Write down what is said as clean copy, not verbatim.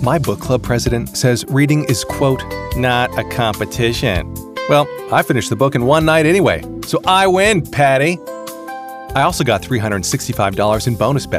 My book club president says reading is, quote, not a competition. Well, I finished the book in one night anyway, so I win, Patty. I also got $365 in bonus bets